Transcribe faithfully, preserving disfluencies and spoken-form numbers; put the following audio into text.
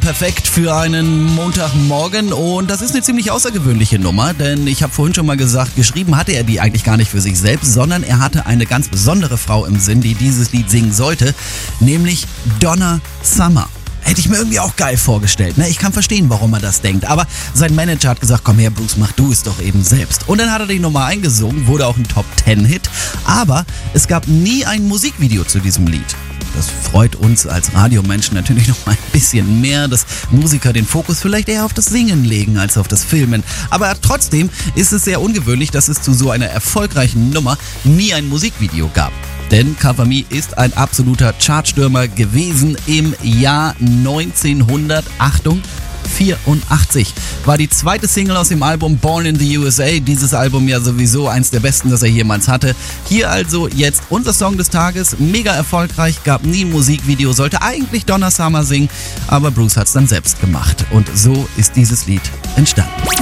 perfekt für einen Montagmorgen und das ist eine ziemlich außergewöhnliche Nummer, denn ich habe vorhin schon mal gesagt, geschrieben hatte er die eigentlich gar nicht für sich selbst, sondern er hatte eine ganz besondere Frau im Sinn, die dieses Lied singen sollte, nämlich Donna Summer. Hätte ich mir irgendwie auch geil vorgestellt, ne? Ich kann verstehen, warum er das denkt. Aber sein Manager hat gesagt, komm her Bruce, mach du es doch eben selbst. Und dann hat er die Nummer eingesungen, wurde auch ein Top Ten Hit. Aber es gab nie ein Musikvideo zu diesem Lied. Das freut uns als Radiomenschen natürlich noch mal ein bisschen mehr, dass Musiker den Fokus vielleicht eher auf das Singen legen als auf das Filmen. Aber trotzdem ist es sehr ungewöhnlich, dass es zu so einer erfolgreichen Nummer nie ein Musikvideo gab. Denn Cover Me ist ein absoluter Chartstürmer gewesen im Jahr neunzehnhundertvierundachtzig. War die zweite Single aus dem Album Born in the U S A. Dieses Album ja sowieso eins der besten, das er jemals hatte. Hier also jetzt unser Song des Tages. Mega erfolgreich, gab nie ein Musikvideo, sollte eigentlich Donna Summer singen, aber Bruce hat es dann selbst gemacht. Und so ist dieses Lied entstanden.